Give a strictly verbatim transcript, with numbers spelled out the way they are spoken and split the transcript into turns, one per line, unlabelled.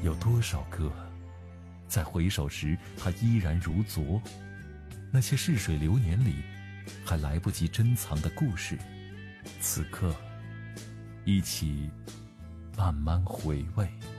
有多少个在回首时它依然如昨？那些逝水流年里还来不及珍藏的故事，此刻一起慢慢回味。